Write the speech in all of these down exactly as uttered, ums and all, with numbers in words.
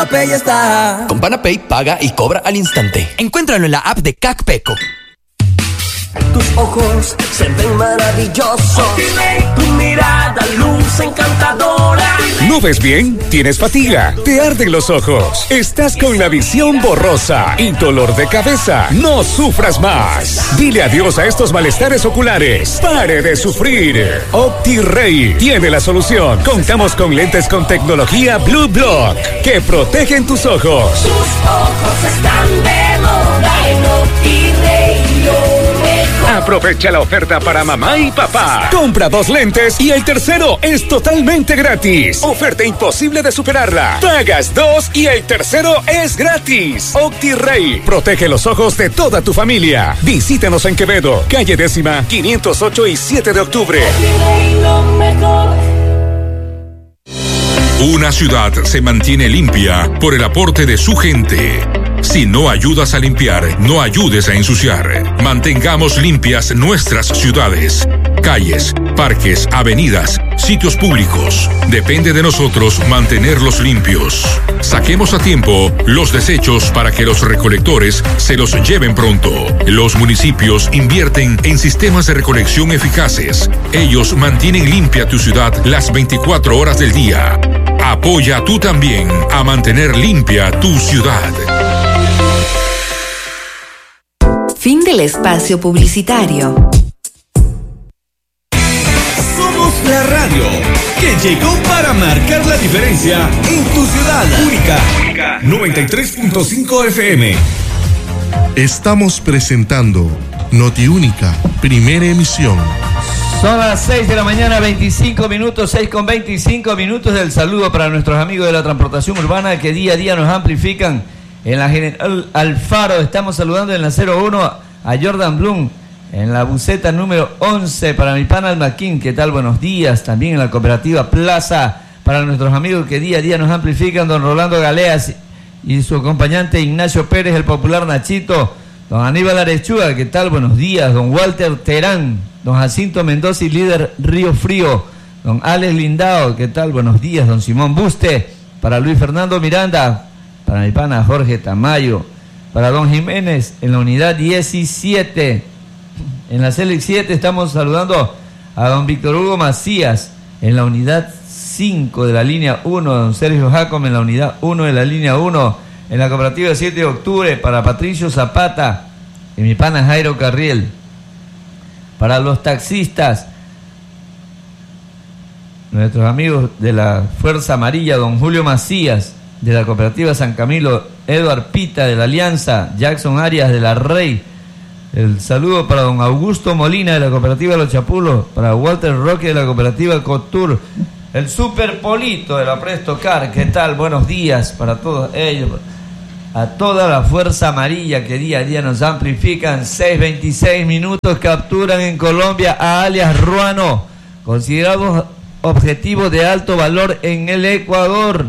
Panapay está. Con Panapay paga y cobra al instante. Encuéntralo en la app de CACPECO. Tus ojos se ven maravillosos. Tu mirada luce encantadora. ¿No ves bien? ¿Tienes fatiga? ¿Te arden los ojos? ¿Estás con la visión borrosa y dolor de cabeza? No sufras más. Dile adiós a estos malestares oculares. Pare de sufrir. OptiRay tiene la solución. Contamos con lentes con tecnología Blue Block que protegen tus ojos. Tus ojos están de moda en OptiRay, lo mejor. Aprovecha la oferta para mamá y papá. Compra dos lentes y el tercero es totalmente gratis. Oferta imposible de superarla. Pagas dos y el tercero es gratis. OptiRay protege los ojos de toda tu familia. Visítanos en Quevedo, calle décima, quinientos ocho y siete de octubre. OptiRay, lo mejor. Una ciudad se mantiene limpia por el aporte de su gente. Si no ayudas a limpiar, no ayudes a ensuciar. Mantengamos limpias nuestras ciudades, calles, parques, avenidas, sitios públicos. Depende de nosotros mantenerlos limpios. Saquemos a tiempo los desechos para que los recolectores se los lleven pronto. Los municipios invierten en sistemas de recolección eficaces. Ellos mantienen limpia tu ciudad las veinticuatro horas del día. Apoya tú también a mantener limpia tu ciudad. Fin del espacio publicitario. Somos la radio que llegó para marcar la diferencia en tu ciudad. Única, Única. noventa y tres punto cinco F M. Estamos presentando Notiúnica, primera emisión. Son las seis de la mañana, veinticinco minutos, seis con veinticinco minutos. Del saludo para nuestros amigos de la transportación urbana que día a día nos amplifican. En la General Alfaro estamos saludando en la cero uno a Jordan Blum. En la buceta número once para mi pana Almaquín, ¿qué tal? Buenos días. También en la cooperativa Plaza para nuestros amigos que día a día nos amplifican. Don Rolando Galeas y su acompañante Ignacio Pérez, el popular Nachito. Don Aníbal Arechuga, ¿qué tal? Buenos días. Don Walter Terán. Don Jacinto Mendoza y líder Río Frío. Don Alex Lindao, ¿qué tal? Buenos días. Don Simón Buste. Para Luis Fernando Miranda. Para mi pana Jorge Tamayo. Para don Jiménez en la unidad diecisiete. En la C L siete estamos saludando a don Víctor Hugo Macías en la unidad cinco de la línea uno. Don Sergio Jacome en la unidad uno de la línea uno. En la cooperativa siete de octubre para Patricio Zapata y mi pana Jairo Carriel. Para los taxistas, nuestros amigos de la Fuerza Amarilla, don Julio Macías, de la cooperativa San Camilo, Eduard Pita de la Alianza, Jackson Arias de la Rey. El saludo para don Augusto Molina de la cooperativa Los Chapulos, para Walter Roque de la cooperativa Cotur, el Super Polito de la Presto Car, ¿qué tal? Buenos días para todos ellos. A toda la Fuerza Amarilla que día a día nos amplifican. Seis veintiséis minutos. Capturan en Colombia a alias Ruano, considerados objetivos de alto valor en el Ecuador.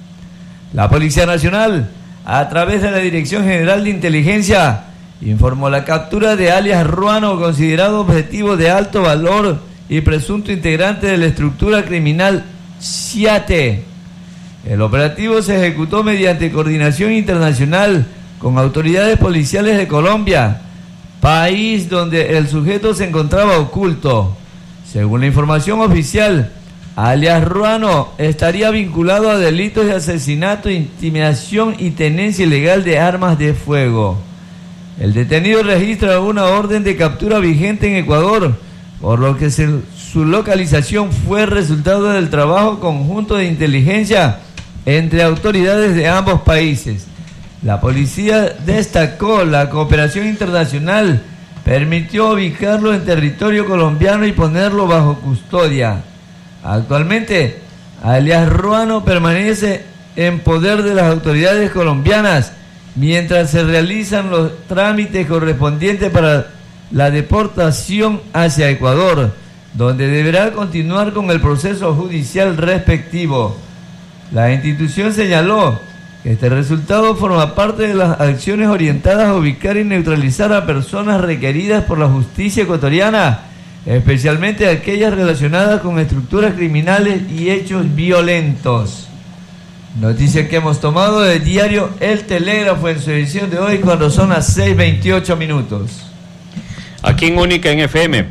La Policía Nacional, a través de la Dirección General de Inteligencia, informó la captura de alias Ruano, considerado objetivo de alto valor y presunto integrante de la estructura criminal Chiate. El operativo se ejecutó mediante coordinación internacional con autoridades policiales de Colombia, país donde el sujeto se encontraba oculto. Según la información oficial, alias Ruano estaría vinculado a delitos de asesinato, intimidación y tenencia ilegal de armas de fuego. El detenido registra una orden de captura vigente en Ecuador, por lo que se, su localización fue resultado del trabajo conjunto de inteligencia entre autoridades de ambos países. La policía destacó la cooperación internacional, permitió ubicarlo en territorio colombiano y ponerlo bajo custodia. Actualmente, alias Ruano permanece en poder de las autoridades colombianas mientras se realizan los trámites correspondientes para la deportación hacia Ecuador, donde deberá continuar con el proceso judicial respectivo. La institución señaló que este resultado forma parte de las acciones orientadas a ubicar y neutralizar a personas requeridas por la justicia ecuatoriana, especialmente aquellas relacionadas con estructuras criminales y hechos violentos. Noticia que hemos tomado del diario El Telégrafo en su edición de hoy cuando son las seis veintiocho minutos. Aquí en Única en F M.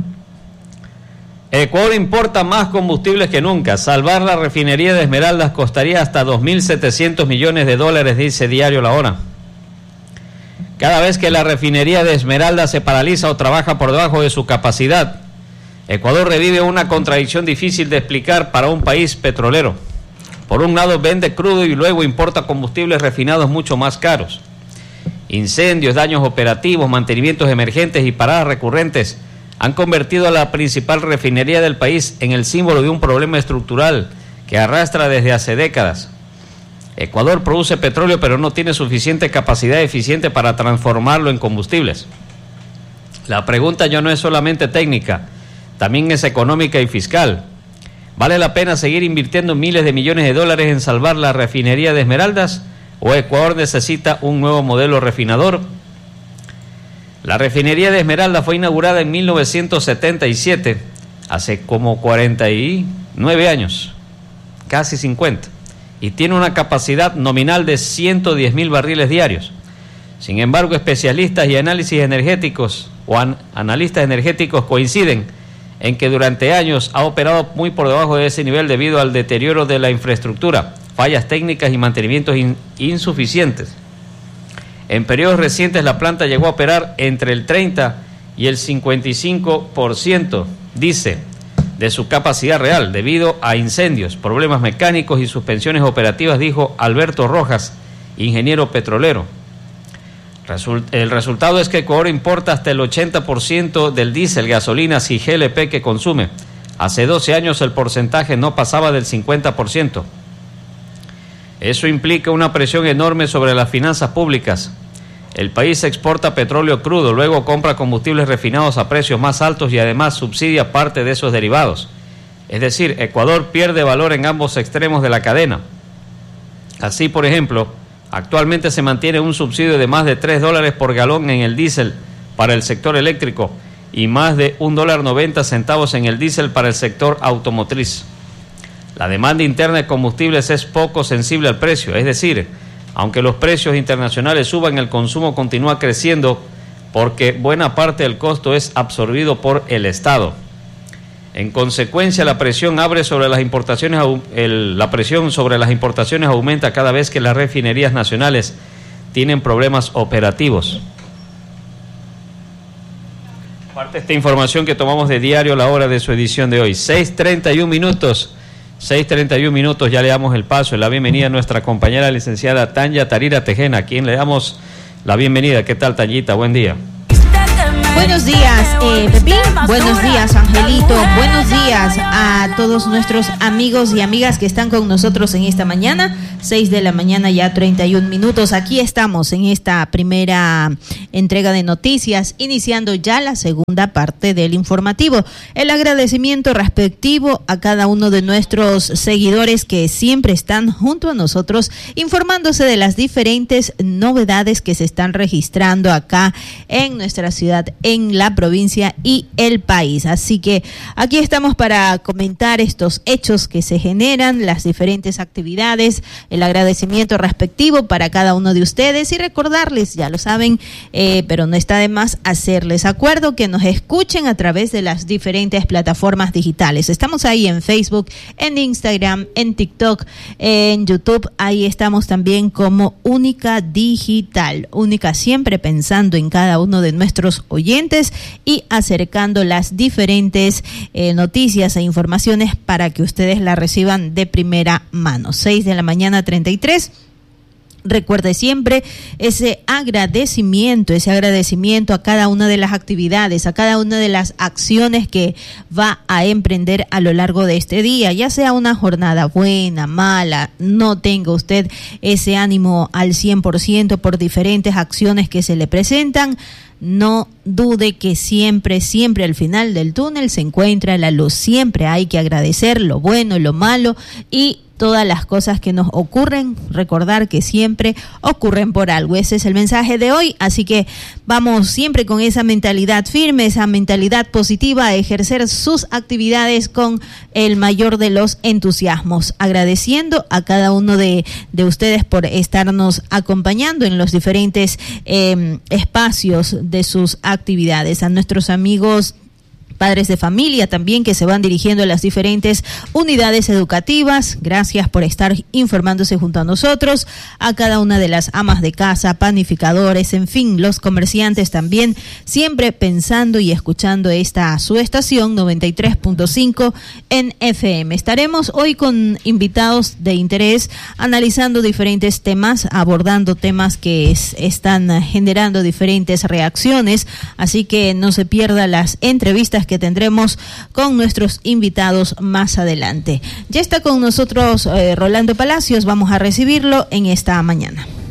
Ecuador importa más combustibles que nunca. Salvar la refinería de Esmeraldas costaría hasta dos mil setecientos millones de dólares, dice Diario La Hora. Cada vez que la refinería de Esmeraldas se paraliza o trabaja por debajo de su capacidad, Ecuador revive una contradicción difícil de explicar para un país petrolero. Por un lado vende crudo y luego importa combustibles refinados mucho más caros. Incendios, daños operativos, mantenimientos emergentes y paradas recurrentes han convertido a la principal refinería del país en el símbolo de un problema estructural que arrastra desde hace décadas. Ecuador produce petróleo pero no tiene suficiente capacidad eficiente para transformarlo en combustibles. La pregunta ya no es solamente técnica, también es económica y fiscal. ¿Vale la pena seguir invirtiendo miles de millones de dólares en salvar la refinería de Esmeraldas? ¿O Ecuador necesita un nuevo modelo refinador? La refinería de Esmeraldas fue inaugurada en mil novecientos setenta y siete, hace como cuarenta y nueve años, casi cincuenta, y tiene una capacidad nominal de ciento diez mil barriles diarios. Sin embargo, especialistas y análisis energéticos o an- analistas energéticos coinciden en que durante años ha operado muy por debajo de ese nivel debido al deterioro de la infraestructura, fallas técnicas y mantenimientos in- insuficientes. En periodos recientes la planta llegó a operar entre el treinta y el cincuenta y cinco por ciento, dice, de su capacidad real, debido a incendios, problemas mecánicos y suspensiones operativas, dijo Alberto Rojas, ingeniero petrolero. El resultado es que Ecuador importa hasta el ochenta por ciento del diésel, gasolinas y G L P que consume. Hace doce años el porcentaje no pasaba del cincuenta por ciento. Eso implica una presión enorme sobre las finanzas públicas. El país exporta petróleo crudo, luego compra combustibles refinados a precios más altos y además subsidia parte de esos derivados. Es decir, Ecuador pierde valor en ambos extremos de la cadena. Así, por ejemplo, actualmente se mantiene un subsidio de más de tres dólares por galón en el diésel para el sector eléctrico y más de un dólar noventa centavos en el diésel para el sector automotriz. La demanda interna de combustibles es poco sensible al precio, es decir, aunque los precios internacionales suban, el consumo continúa creciendo porque buena parte del costo es absorbido por el Estado. En consecuencia, la presión abre sobre las importaciones, el, la presión sobre las importaciones aumenta cada vez que las refinerías nacionales tienen problemas operativos. Parte de esta información que tomamos de Diario La Hora de su edición de hoy. seis treinta y un minutos. seis treinta y un minutos, ya le damos el paso, la bienvenida a nuestra compañera licenciada Tanya Tarira Tejena, a quien le damos la bienvenida. ¿Qué tal, Tanyita? Buen día. Buenos días, eh, Pepín. Buenos días, Angelito. Buenos días a todos nuestros amigos y amigas que están con nosotros en esta mañana. seis de la mañana, ya treinta y un minutos. Aquí estamos en esta primera entrega de noticias, iniciando ya la segunda parte del informativo. El agradecimiento respectivo a cada uno de nuestros seguidores que siempre están junto a nosotros, informándose de las diferentes novedades que se están registrando acá en nuestra ciudad, en la provincia y el país. Así que aquí estamos para comentar estos hechos que se generan, las diferentes actividades, el agradecimiento respectivo para cada uno de ustedes y recordarles, ya lo saben, eh, pero no está de más hacerles acuerdo que nos escuchen a través de las diferentes plataformas digitales. Estamos ahí en Facebook, en Instagram, en TikTok, en YouTube. Ahí estamos también como Única Digital. Única siempre pensando en cada uno de nuestros oyentes y acercando las diferentes eh, noticias e informaciones para que ustedes la reciban de primera mano. seis de la mañana, treinta y tres. Recuerde siempre ese agradecimiento, ese agradecimiento a cada una de las actividades, a cada una de las acciones que va a emprender a lo largo de este día, ya sea una jornada buena, mala, no tenga usted ese ánimo al cien por ciento por diferentes acciones que se le presentan. No dude que siempre, siempre al final del túnel se encuentra la luz. Siempre hay que agradecer lo bueno, lo malo y todas las cosas que nos ocurren, recordar que siempre ocurren por algo. Ese es el mensaje de hoy, así que vamos siempre con esa mentalidad firme, esa mentalidad positiva, a ejercer sus actividades con el mayor de los entusiasmos, agradeciendo a cada uno de, de ustedes por estarnos acompañando en los diferentes eh, espacios de sus actividades, a nuestros amigos padres de familia también que se van dirigiendo a las diferentes unidades educativas. Gracias por estar informándose junto a nosotros, a cada una de las amas de casa, panificadores, en fin, los comerciantes también, siempre pensando y escuchando esta su estación noventa y tres punto cinco en F M. Estaremos hoy con invitados de interés, analizando diferentes temas, abordando temas que es, están generando diferentes reacciones, así que no se pierda las entrevistas que tendremos con nuestros invitados más adelante. Ya está con nosotros eh, Rolando Palacios, vamos a recibirlo en esta mañana.